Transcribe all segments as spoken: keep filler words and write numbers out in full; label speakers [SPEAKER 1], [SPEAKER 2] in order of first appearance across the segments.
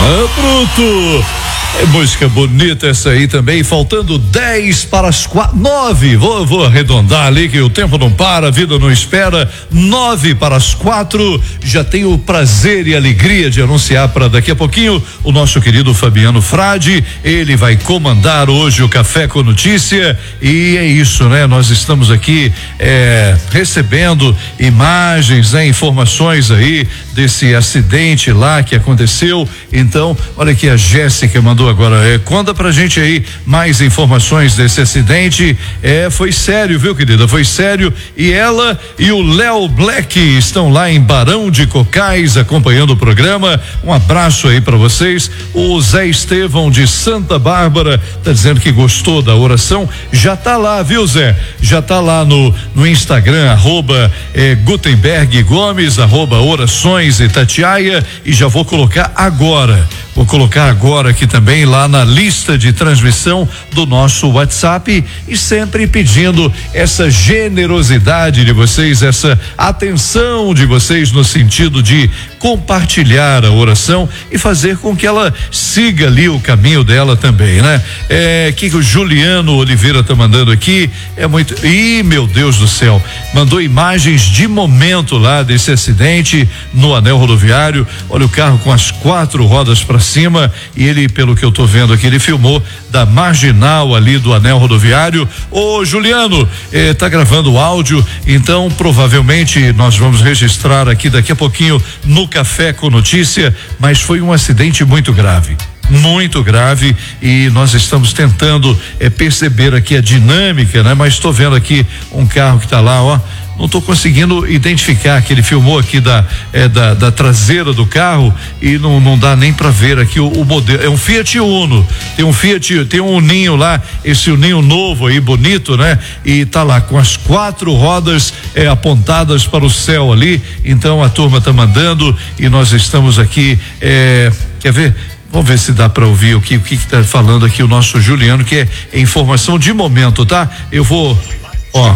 [SPEAKER 1] Ah, bruto! É música bonita essa aí também, faltando dez para as quatro, nove, vou, vou arredondar ali que o tempo não para, a vida não espera, nove para as quatro, já tenho o prazer e alegria de anunciar para daqui a pouquinho o nosso querido Fabiano Frade, ele vai comandar hoje o Café com Notícia e é isso, né? Nós estamos aqui é, recebendo imagens, né? Informações aí desse acidente lá que aconteceu, então, olha aqui a Jéssica mandou agora, é, conta pra gente aí mais informações desse acidente, é, foi sério, viu, querida, foi sério, e ela e o Léo Black estão lá em Barão de Cocais acompanhando o programa, um abraço aí pra vocês, o Zé Estevão de Santa Bárbara tá dizendo que gostou da oração, já tá lá, viu, Zé, já tá lá no, no Instagram, arroba é, Gutenberg Gomes, arroba orações Itatiaia, e já vou colocar agora, vou colocar agora aqui também lá na lista de transmissão do nosso WhatsApp e sempre pedindo essa generosidade de vocês, essa atenção de vocês no sentido de compartilhar a oração e fazer com que ela siga ali o caminho dela também, né? É, que o Juliano Oliveira tá mandando aqui, é muito, ih, meu Deus do céu, mandou imagens de momento lá desse acidente no anel rodoviário, olha o carro com as quatro rodas para cima e ele, pelo que eu tô vendo aqui, ele filmou da marginal ali do anel rodoviário. Ô Juliano, eh, tá gravando o áudio, então provavelmente nós vamos registrar aqui daqui a pouquinho no Café com Notícia, mas foi um acidente muito grave. Muito grave e nós estamos tentando é, perceber aqui a dinâmica, né? Mas estou vendo aqui um carro que está lá, ó. Não estou conseguindo identificar que ele filmou aqui da, é, da, da traseira do carro e não, não dá nem para ver aqui o, o modelo. É um Fiat Uno, tem um Fiat, tem um Uninho lá, esse Uninho novo aí, bonito, né? E tá lá com as quatro rodas é, apontadas para o céu ali. Então a turma tá mandando e nós estamos aqui. É, quer ver? Vamos ver se dá para ouvir o que o que está falando aqui o nosso Juliano, que é informação de momento, tá? Eu vou, ó.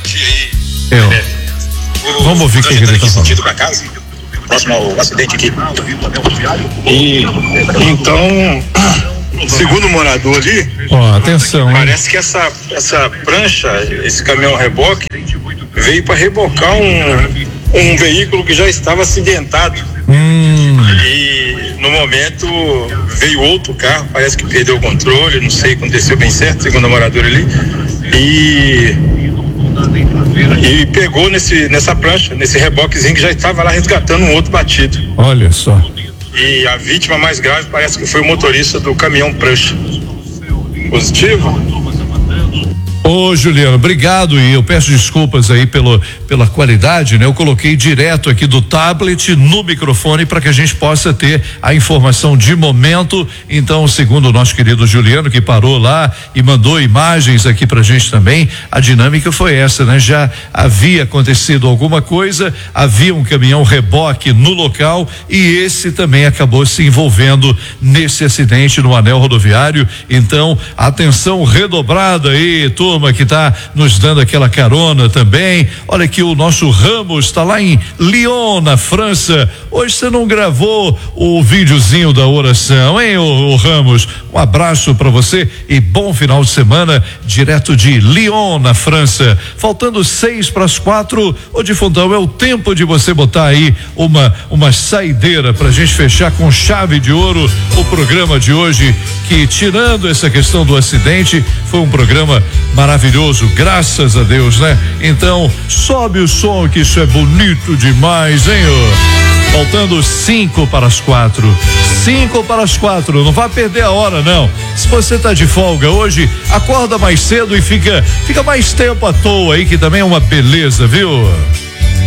[SPEAKER 1] É, ó. Vamos ouvir o que ele está falando.
[SPEAKER 2] Sentido para casa, próximo ao acidente aqui. E então, segundo o morador ali,
[SPEAKER 1] ó, atenção,
[SPEAKER 2] parece hein? que essa essa prancha, esse caminhão reboque veio para rebocar um um veículo que já estava acidentado.
[SPEAKER 1] Hum.
[SPEAKER 2] E no momento veio outro carro, parece que perdeu o controle, não sei, aconteceu bem certo, segundo a moradora ali, e e pegou nesse, nessa prancha, nesse reboquezinho que já estava lá resgatando um outro batido.
[SPEAKER 1] Olha só.
[SPEAKER 2] E a vítima mais grave parece que foi o motorista do caminhão prancha. Positivo?
[SPEAKER 1] Ô Juliano, obrigado e eu peço desculpas aí pelo, pela qualidade, né? Eu coloquei direto aqui do tablet no microfone para que a gente possa ter a informação de momento. Então, segundo o nosso querido Juliano, que parou lá e mandou imagens aqui pra gente também, a dinâmica foi essa, né? Já havia acontecido alguma coisa, havia um caminhão reboque no local e esse também acabou se envolvendo nesse acidente no anel rodoviário. Então, atenção redobrada aí, turma que está nos dando aquela carona também. Olha aqui o nosso Ramos está lá em Lyon, na França. Hoje você não gravou o videozinho da oração, hein, ô, ô Ramos? Um abraço para você e bom final de semana direto de Lyon, na França. Faltando seis para as quatro, ô de Fundão, é o tempo de você botar aí uma uma saideira pra gente fechar com chave de ouro o programa de hoje, que tirando essa questão do acidente, foi um programa maravilhoso, graças a Deus, né? Então, sobe o som que isso é bonito demais, hein? Ô? Faltando cinco para as quatro. Cinco para as quatro. Não vai perder a hora, não. Se você tá de folga hoje, acorda mais cedo e fica, fica mais tempo à toa aí, que também é uma beleza, viu?